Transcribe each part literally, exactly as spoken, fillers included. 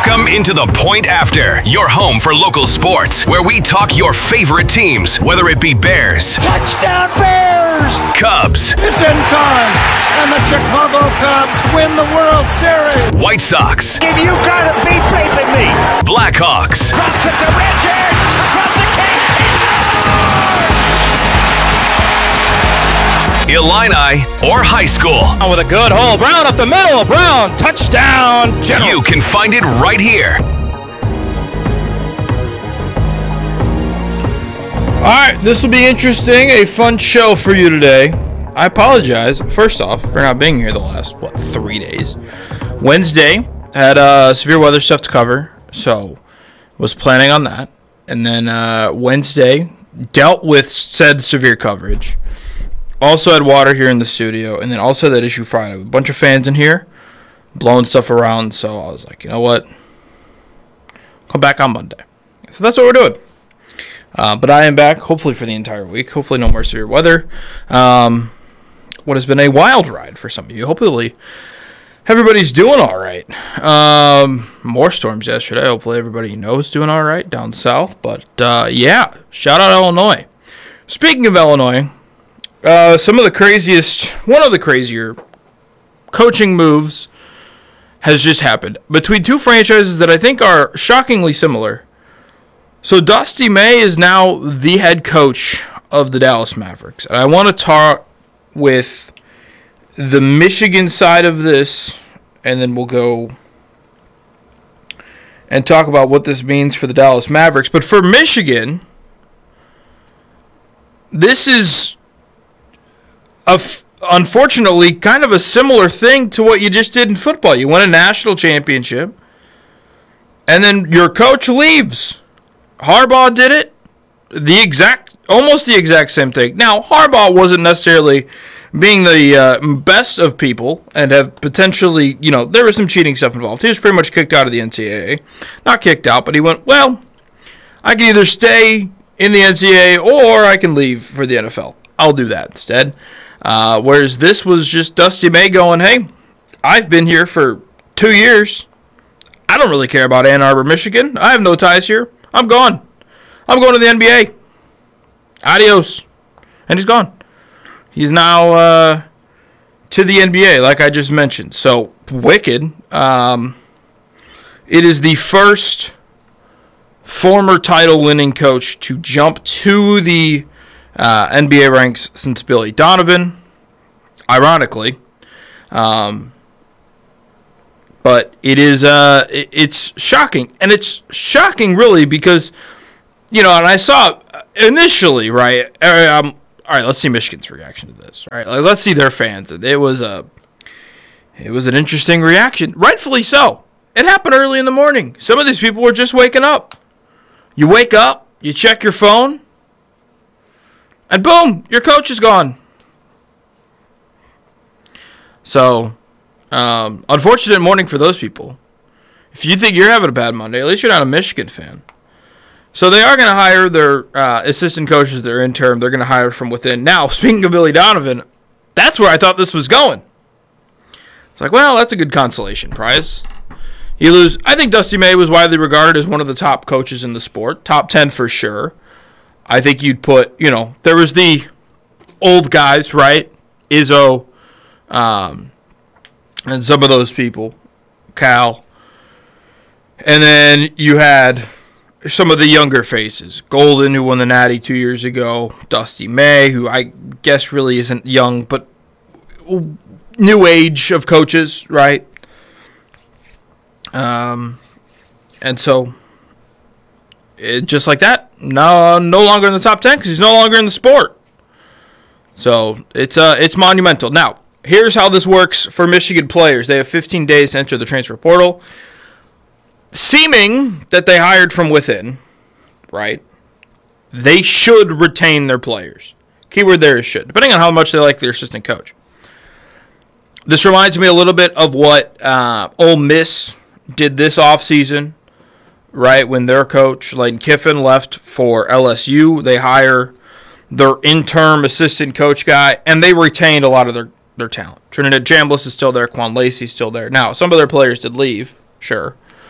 Welcome into the Point After, your home for local sports, where we talk your favorite teams, whether it be Bears, touchdown Bears, Cubs, it's in time, and the Chicago Cubs win the World Series, White Sox, if you gotta beat beeping me, Blackhawks, drops it to Richard, across the cage, Illini, or high school. With a good hole, Brown up the middle, Brown, touchdown, General. You can find it right here. All right, this will be interesting, a fun show for you today. I apologize, first off, for not being here the last, what, three days. Wednesday, had uh, severe weather stuff to cover, so was planning on that. And then uh, Wednesday, dealt with said severe coverage. Also had water here in the studio, and then also that issue Friday. A bunch of fans in here blowing stuff around, so I was like, you know what? Come back on Monday. So that's what we're doing. Uh, but I am back, hopefully for the entire week. Hopefully no more severe weather. Um, what has been a wild ride for some of you. Hopefully everybody's doing all right. Um, more storms yesterday. Hopefully everybody knows doing all right down south. But, uh, yeah, shout out Illinois. Speaking of Illinois, uh, some of the craziest, one of the crazier coaching moves has just happened between two franchises that I think are shockingly similar. So Dusty May is now the head coach of the Dallas Mavericks. And I want to talk with the Michigan side of this, and then we'll go and talk about what this means for the Dallas Mavericks. But for Michigan, this is, a, unfortunately, kind of a similar thing to what you just did in football. You win a national championship, and then your coach leaves. Harbaugh did it, the exact, almost the exact same thing. Now, Harbaugh wasn't necessarily being the uh, best of people and have potentially, you know, there was some cheating stuff involved. He was pretty much kicked out of the N C double A. Not kicked out, but he went, well, I can either stay in the N C double A or I can leave for the N F L. I'll do that instead. Uh, whereas this was just Dusty May going, hey, I've been here for two years. I don't really care about Ann Arbor, Michigan. I have no ties here. I'm gone. I'm going to the N B A. Adios. And he's gone. He's now uh, to the N B A, like I just mentioned. So, wicked. Um, it is the first former title-winning coach to jump to the uh, N B A ranks since Billy Donovan, ironically. Um, but it is uh, it, it's shocking. And it's shocking, really, because, you know, and I saw initially, right, um, all right, let's see Michigan's reaction to this. All right, like, let's see their fans. It was a, it was an interesting reaction, rightfully so. It happened early in the morning. Some of these people were just waking up. You wake up, you check your phone, and boom, your coach is gone. So, um, unfortunate morning for those people. If you think you're having a bad Monday, at least you're not a Michigan fan. So they are going to hire their uh, assistant coaches, their intern. They're going to hire from within. Now, speaking of Billy Donovan, that's where I thought this was going. It's like, well, that's a good consolation prize. You lose. I think Dusty May was widely regarded as one of the top coaches in the sport. Top ten for sure. I think you'd put, you know, there was the old guys, right? Izzo, um, and some of those people. Cal. And then you had some of the younger faces. Golden, who won the Natty two years ago. Dusty May, who I guess really isn't young, but new age of coaches, right? Um, and so, it, just like that, no, no longer in the top ten because he's no longer in the sport. So it's uh, it's monumental. Now, here's how this works for Michigan players. They have fifteen days to enter the transfer portal. Seeming that they hired from within, right? They should retain their players. Keyword there is should, depending on how much they like their assistant coach. This reminds me a little bit of what uh, Ole Miss did this offseason, right? When their coach, Lane Kiffin, left for L S U, they hire their interim assistant coach guy, and they retained a lot of their, their talent. Trinidad Chambliss is still there. Quan Lacey's still there. Now, some of their players did leave, sure.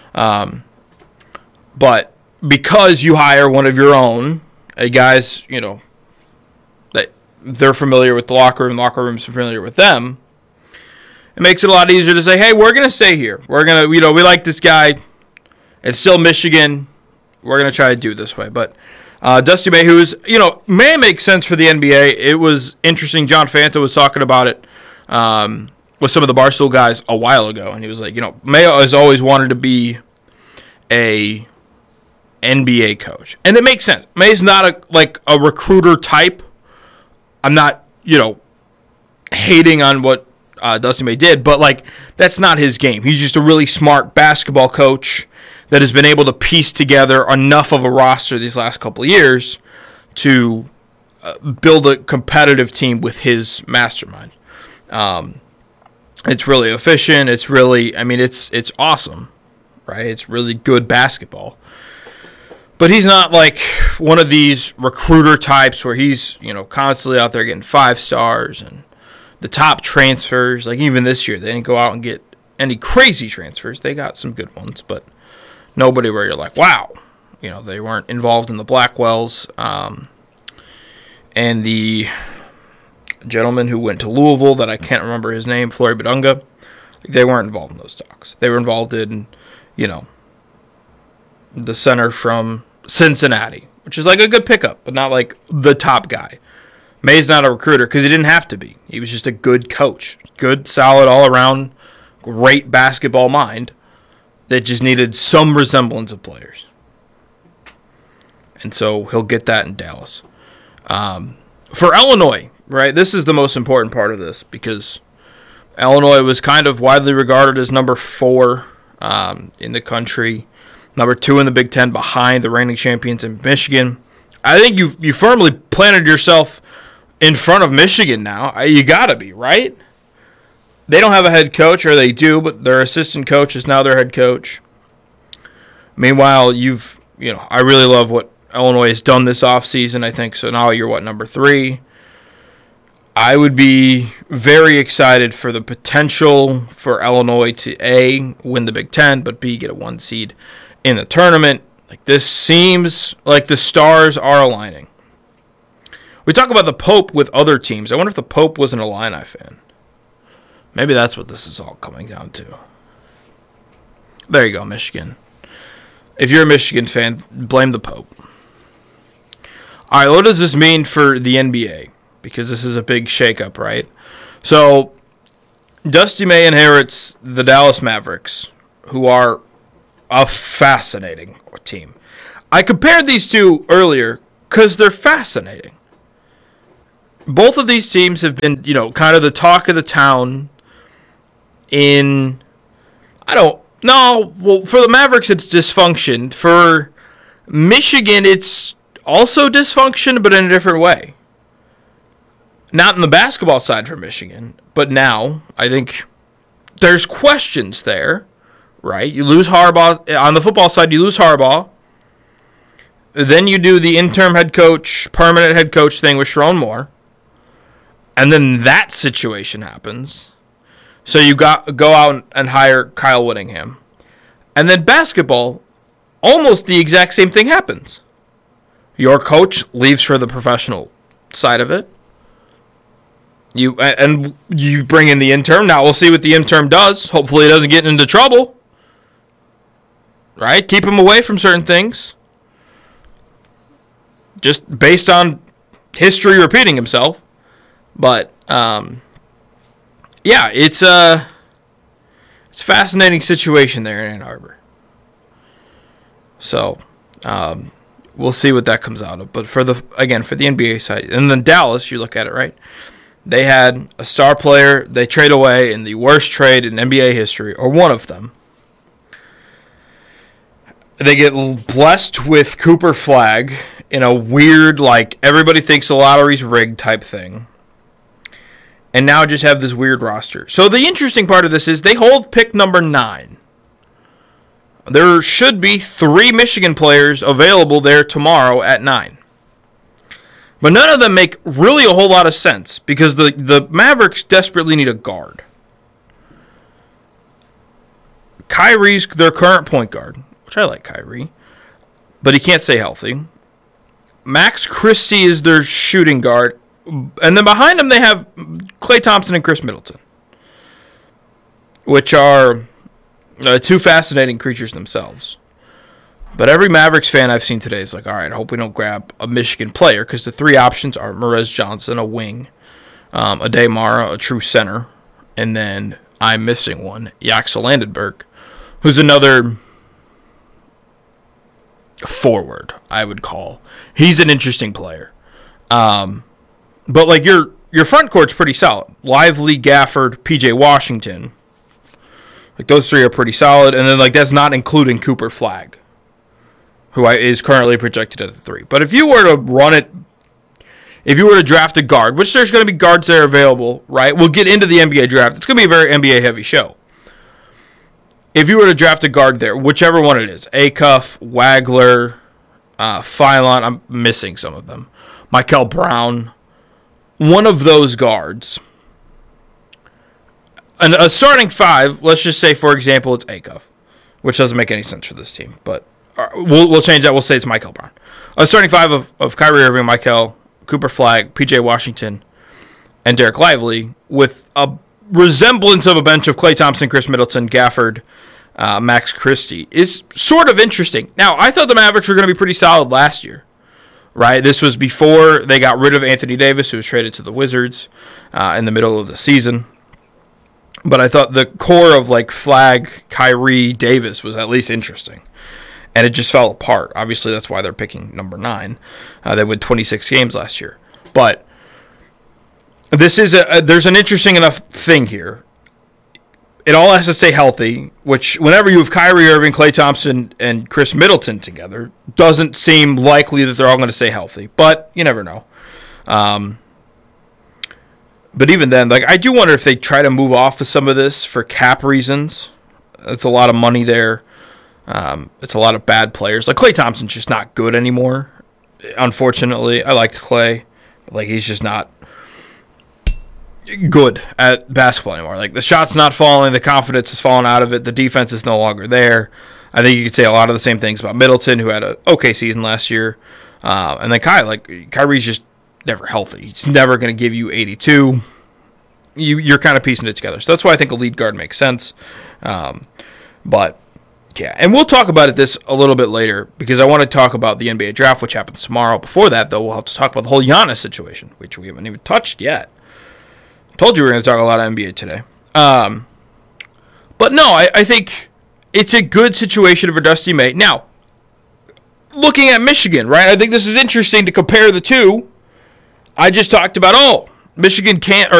Um, but because you hire one of your own, a guys, you know, that they're familiar with the locker room, the locker room's familiar with them, it makes it a lot easier to say, hey, we're going to stay here. We're going to, you know, we like this guy. It's still Michigan. We're going to try to do it this way. But uh, Dusty May, who's, you know, may make sense for the N B A. It was interesting. John Fanta was talking about it um, with some of the Barstool guys a while ago. And he was like, you know, Mayo has always wanted to be a N B A coach. And it makes sense. May's not a like a recruiter type. I'm not, you know, hating on what uh, Dusty May did, but like that's not his game. He's just a really smart basketball coach that has been able to piece together enough of a roster these last couple of years to uh, build a competitive team with his mastermind. Um, it's really efficient. It's really, I mean, it's it's awesome, right? It's really good basketball. But he's not like one of these recruiter types where he's, you know, constantly out there getting five stars and the top transfers. Like even this year, they didn't go out and get any crazy transfers. They got some good ones, but nobody where you're like, wow. You know, they weren't involved in the Blackwells. Um, and the gentleman who went to Louisville that I can't remember his name, Flory Badunga, they weren't involved in those talks. They were involved in, you know, the center from Cincinnati, which is like a good pickup, but not like the top guy. May's not a recruiter because he didn't have to be. He was just a good coach. Good, solid, all-around, great basketball mind that just needed some resemblance of players. And so he'll get that in Dallas. Um, for Illinois, right, this is the most important part of this because Illinois was kind of widely regarded as number four um, in the country, number two in the Big Ten behind the reigning champions in Michigan. I think you you firmly planted yourself in front of Michigan now. You got to be, right? They don't have a head coach, or they do, but their assistant coach is now their head coach. Meanwhile, you've, you know, I really love what Illinois has done this offseason, I think. So now you're, what, number three? I would be very excited for the potential for Illinois to, A, win the Big Ten, but B, get a one seed in the tournament. Like, this seems like the stars are aligning. We talk about the Pope with other teams. I wonder if the Pope was an Illini fan. Maybe that's what this is all coming down to. There you go, Michigan. If you're a Michigan fan, blame the Pope. All right, what does this mean for the N B A? Because this is a big shakeup, right? So, Dusty May inherits the Dallas Mavericks, who are a fascinating team. I compared these two earlier because they're fascinating. Both of these teams have been, you know, kind of the talk of the town in, I don't, no, well, for the Mavericks it's dysfunction. For Michigan it's also dysfunction, but in a different way. Not in the basketball side for Michigan, but now I think there's questions there, right? You lose Harbaugh. On the football side, you lose Harbaugh. Then you do the interim head coach, permanent head coach thing with Sharon Moore. And then that situation happens. So you got go out and hire Kyle Whittingham. And then basketball, almost the exact same thing happens. Your coach leaves for the professional side of it. You and you bring in the interim. Now we'll see what the interim does. Hopefully he doesn't get into trouble. Right? Keep him away from certain things. Just based on history repeating himself. But um, yeah, it's a it's a fascinating situation there in Ann Arbor. So um, we'll see what that comes out of. But for the again for the N B A side, and then Dallas, you look at it, right? They had a star player they trade away in the worst trade in N B A history, or one of them. They get blessed with Cooper Flagg in a weird, like, everybody thinks the lottery's rigged type thing. And now just have this weird roster. So the interesting part of this is they hold pick number nine. There should be three Michigan players available there tomorrow at nine. But none of them make really a whole lot of sense because the, the Mavericks desperately need a guard. Kyrie's their current point guard, which I like Kyrie, but he can't stay healthy. Max Christie is their shooting guard, and then behind him they have Klay Thompson and Chris Middleton, which are uh, two fascinating creatures themselves. But every Mavericks fan I've seen today is like, all right, I hope we don't grab a Michigan player, because the three options are Merez Johnson, a wing, um, Ade Mara, a true center, and then I'm missing one, Yaxel Landenberg, who's another forward, I would call. He's an interesting player. Um, but like your your front court's pretty solid. Lively, Gafford, P J Washington. Like those three are pretty solid, and then like that's not including Cooper Flagg, who I, is currently projected at the three. But if you were to run it, if you were to draft a guard, which there's going to be guards there available, right? We'll get into the N B A draft. It's going to be a very N B A-heavy show. If you were to draft a guard there, whichever one it is, Acuff, Wagler, uh, Philon, I'm missing some of them, Michael Brown, one of those guards, and a starting five, let's just say, for example, it's Acuff, which doesn't make any sense for this team, but We'll we'll change that. We'll say it's Michael Brown. A starting five of, of Kyrie Irving, Michael, Cooper Flagg, P J Washington, and Derek Lively, with a resemblance of a bench of Klay Thompson, Chris Middleton, Gafford, uh, Max Christie, is sort of interesting. Now, I thought the Mavericks were going to be pretty solid last year, right? This was before they got rid of Anthony Davis, who was traded to the Wizards uh, in the middle of the season. But I thought the core of like Flagg, Kyrie, Davis was at least interesting. And it just fell apart. Obviously, that's why they're picking number nine. Uh, they won twenty-six games last year. But this is a, a there's an interesting enough thing here. It all has to stay healthy, which whenever you have Kyrie Irving, Klay Thompson, and Chris Middleton together, doesn't seem likely that they're all going to stay healthy. But you never know. Um, but even then, like I do wonder if they try to move off of some of this for cap reasons. That's a lot of money there. Um, it's a lot of bad players. Like Klay Thompson's just not good anymore. Unfortunately, I liked Klay. Like he's just not good at basketball anymore. Like the shot's not falling, the confidence has fallen out of it, the defense is no longer there. I think you could say a lot of the same things about Middleton, who had an okay season last year, uh, and then Kai. Like Kyrie's just never healthy. He's never going to give you eighty-two. You you're kind of piecing it together. So that's why I think a lead guard makes sense. Um, but. Yeah, and we'll talk about it this a little bit later because I want to talk about the N B A draft, which happens tomorrow. Before that, though, we'll have to talk about the whole Giannis situation, which we haven't even touched yet. Told you we were going to talk a lot of N B A today. Um, but no, I, I think it's a good situation for Dusty May. Now, looking at Michigan, right, I think this is interesting to compare the two. I just talked about, oh, Michigan can't, or